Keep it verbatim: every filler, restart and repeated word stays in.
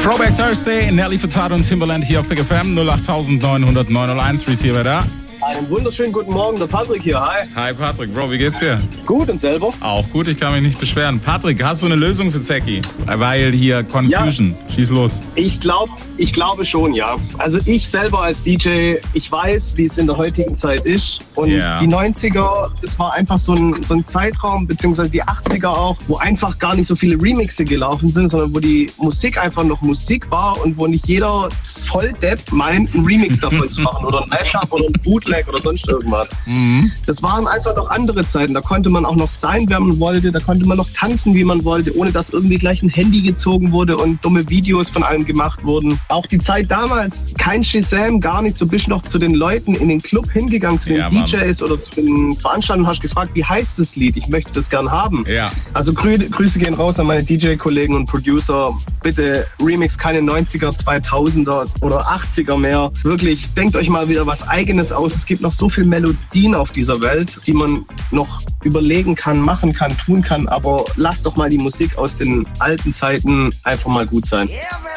Throwback Thursday, Nelly Furtado und Timbaland hier auf Big F M null acht neun null null neun null eins. Receiver da. Einen wunderschönen guten Morgen, der Patrick hier. Hi. Hi Patrick, Bro, wie geht's dir? Gut, und selber? Auch gut, ich kann mich nicht beschweren. Patrick, hast du eine Lösung für Zeki? Weil hier Confusion. Ja. Schieß los. Ich glaube, ich glaube schon, ja. Also ich selber als D J, ich weiß, wie es in der heutigen Zeit ist. Und yeah. die neunziger, das war einfach so ein, so ein Zeitraum, beziehungsweise die achtziger auch, wo einfach gar nicht so viele Remixe gelaufen sind, sondern wo die Musik einfach noch Musik war und wo nicht jeder Volldepp meint, einen Remix davon zu machen oder ein Mashup oder ein Bootleg oder sonst irgendwas. Mhm. Das waren einfach noch andere Zeiten. Da konnte man auch noch sein, wer man wollte. Da konnte man noch tanzen, wie man wollte, ohne dass irgendwie gleich ein Handy gezogen wurde und dumme Videos von einem gemacht wurden. Auch die Zeit damals, kein Shazam, gar nicht. So bist du noch zu den Leuten in den Club hingegangen, zu den ja, D Js Mann. Oder zu den Veranstaltungen und hast gefragt, wie heißt das Lied? Ich möchte das gern haben. Ja. Also Grü- Grüße gehen raus an meine D J-Kollegen und Producer. Bitte Remix, keine neunziger, zweitausender oder achtziger mehr. Wirklich, denkt euch mal wieder was Eigenes aus. Es gibt noch so viele Melodien auf dieser Welt, die man noch überlegen kann, machen kann, tun kann. Aber lasst doch mal die Musik aus den alten Zeiten einfach mal gut sein.